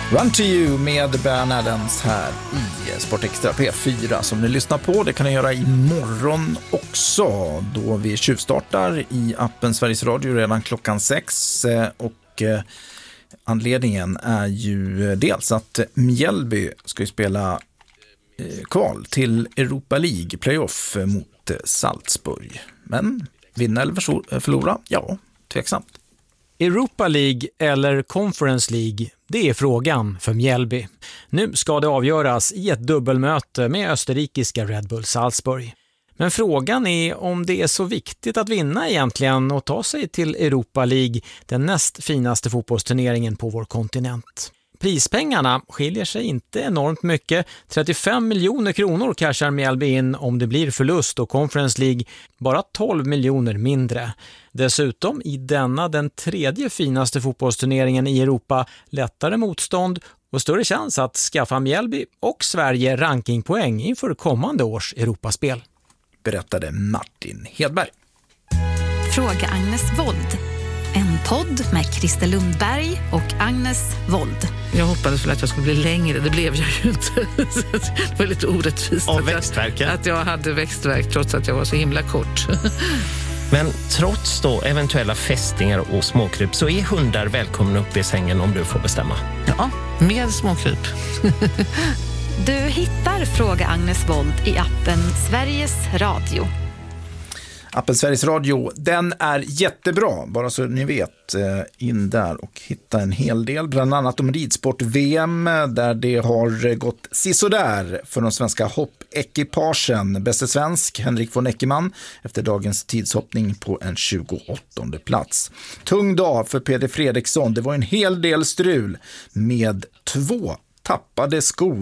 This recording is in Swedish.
Run to you med Ben Adams här i Sport Extra P4 som ni lyssnar på. Det kan ni göra imorgon också då vi tjuvstartar i appen Sveriges Radio redan klockan 6 och anledningen är ju dels att Mjällby ska ju spela kval till Europa League playoff mot Salzburg. Men vinna eller förlora? Ja, tveksamt. Europa League eller Conference League, det är frågan för Mjällby. Nu ska det avgöras i ett dubbelmöte med österrikiska Red Bull Salzburg. Men frågan är om det är så viktigt att vinna egentligen och ta sig till Europa League, den näst finaste fotbollsturneringen på vår kontinent. Prispengarna skiljer sig inte enormt mycket. 35 miljoner kronor cashar Mjällby in om det blir förlust och Conference League bara 12 miljoner mindre. Dessutom i denna den tredje finaste fotbollsturneringen i Europa lättare motstånd och större chans att skaffa Mjällby och Sverige rankingpoäng inför kommande års Europaspel. Berättade Martin Hedberg. Fråga Agnes Wold. En podd med Christer Lundberg och Agnes Wold. Jag hoppades väl att jag skulle bli längre, det blev jag ju inte. Det var lite orättvist att jag hade växtvärk trots att jag var så himla kort. Men trots då eventuella fästingar och småkryp så är hundar välkomna upp i sängen om du får bestämma. Ja, med småkryp. Du hittar Fråga Agnes Wold i appen Sveriges Radio. Appen Sveriges Radio, den är jättebra, bara så ni vet, in där och hitta en hel del, bland annat om ridsport-VM där det har gått sisådär för de svenska hoppekipagen. Bäste svensk, Henrik von Eckermann, efter dagens tidshoppning på en 28:e plats. Tung dag för Peder Fredriksson, det var en hel del strul med 2 tappade skor